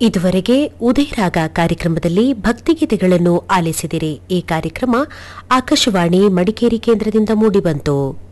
ಇದುವರೆಗೆ ಉದಯರಾಗ ಕಾರ್ಯಕ್ರಮದಲ್ಲಿ ಭಕ್ತಿಗೀತೆಗಳನ್ನು ಆಲಿಸಿದಿರಿ. ಈ ಕಾರ್ಯಕ್ರಮ ಆಕಾಶವಾಣಿ ಮಡಿಕೇರಿ ಕೇಂದ್ರದಿಂದ ಮೂಡಿಬಂತು.